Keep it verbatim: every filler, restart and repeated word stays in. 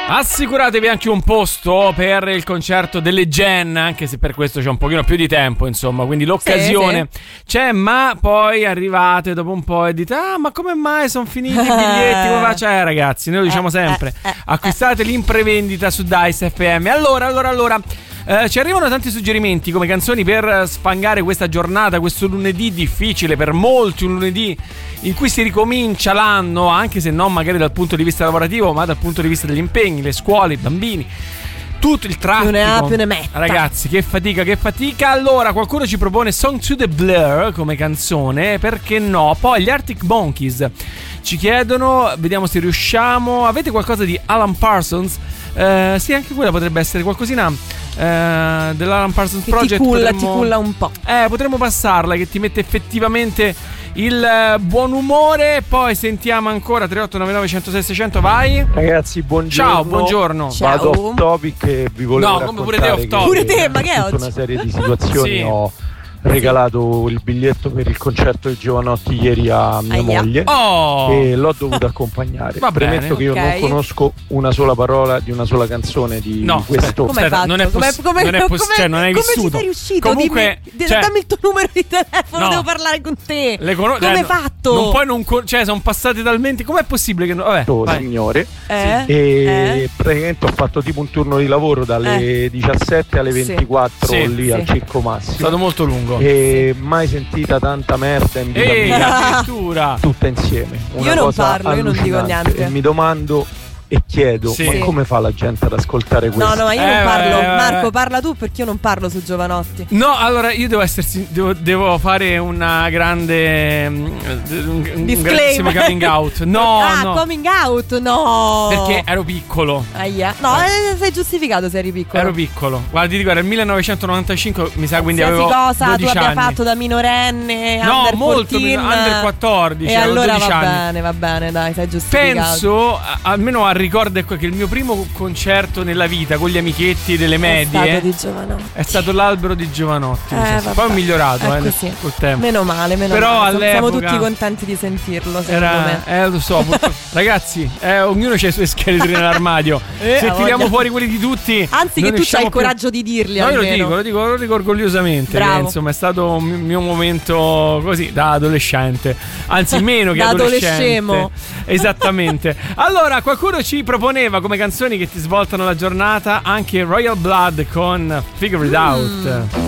Assicuratevi anche un posto per il concerto delle Gen, anche se per questo c'è un pochino più di tempo, insomma, quindi l'occasione sì, sì. c'è, ma poi arrivate dopo un po' e dite: ah, ma come mai sono finiti i biglietti? Come faccio? Eh, ragazzi, noi lo diciamo sempre, acquistate in prevendita su Dice F M. Allora, allora, allora Eh, ci arrivano tanti suggerimenti come canzoni per sfangare questa giornata, questo lunedì difficile per molti, un lunedì in cui si ricomincia l'anno, anche se non magari dal punto di vista lavorativo, ma dal punto di vista degli impegni, le scuole, i bambini, tutto il traffico. Più ne ha, più ne metta. Ragazzi, che fatica, che fatica. Allora, qualcuno ci propone Song to the Blur come canzone, perché no? Poi gli Arctic Monkeys ci chiedono, vediamo se riusciamo. Avete qualcosa di Alan Parsons? Eh, sì, anche quella potrebbe essere qualcosina eh, dell'Alan Parsons che Project. Ti culla, potremmo, ti culla un po'. Eh, potremmo passarla, che ti mette effettivamente il uh, buon umore. Poi sentiamo ancora tre otto nove nove uno zero sei sei zero zero. Vai ragazzi, buongiorno. Ciao, buongiorno. Ciao. Vado off topic e vi volevo no, raccontare pure te off topic. Pure te, ma che è tutta oggi? una serie di situazioni. Sì. Ho regalato il biglietto per il concerto di Giovanotti ieri a mia Aia. moglie Oh. e l'ho dovuto accompagnare. Va bene. Premetto che io Ok. non conosco una sola parola di una sola canzone di No, questo. Come hai Aspetta, fatto? non è Come- poss- come- non è poss- come- cioè, non hai come vissuto. ci sei riuscito? Comunque, Dimmi, cioè, dammi il tuo numero di telefono, no. devo parlare con te. le cono- Come cioè, hai fatto? Non puoi non con- cioè, sono passati talmente. Com'è possibile che no- vabbè, Oh, vai. signore. Eh? E Eh? praticamente ho fatto tipo un turno di lavoro dalle diciassette alle Sì. ventiquattro Sì. lì Sì. al Circo È Massimo. stato molto lungo. E mai sentita tanta merda in vita Ehi, mia, addirittura. tutta insieme. Una Io non cosa parlo, io non dico allucinante. niente. E mi domando e chiedo: Sì. ma Sì. come fa la gente ad ascoltare questo? No, no, ma io Eh, non parlo. vabbè, vabbè. Marco, parla tu perché io non parlo su Giovanotti. No, allora io devo essersi devo, devo fare una grande mm, un, un Disclaimer. grandissimo coming out. No, ah, no. coming out, no. Perché ero piccolo. Aia. No, eh, sei giustificato se eri piccolo. Ero piccolo. Guarda, ti dico, era il millenovecentonovantacinque, mi sa, quindi Qualsiasi avevo cosa tu dodici abbia anni. fatto da minorenne, No, under molto quattordici, meno, under quattordici, e avevo allora dodici va anni. bene, va bene, dai, sei giustificato. Penso, a- almeno a ricordo, ecco, che il mio primo concerto nella vita con gli amichetti delle È medie stato di Giovanotti. è stato l'Albero di Giovanotti. Eh, mi sa. vabbè. Poi ho migliorato Ecco, eh, nel- sì. col tempo. Meno male, meno Però male. Siamo all'epoca tutti contenti di sentirlo, secondo Era, me. eh, lo so, purtroppo- ragazzi, eh, ognuno ha i suoi scheletri nell'armadio. Eh, Se ha tiriamo voglia. fuori quelli di tutti, Anzi, non che tu c'hai riusciamo il più- coraggio di dirli. No, io lo almeno. dico, lo dico, lo dico orgogliosamente. Bravo. Che, insomma, è stato un mi- mio momento così da adolescente. Anzi, meno che Da adolescente. adolescemo. Esattamente. Allora, qualcuno ci proponeva come canzoni che ti svoltano la giornata anche Royal Blood con Figure It Out.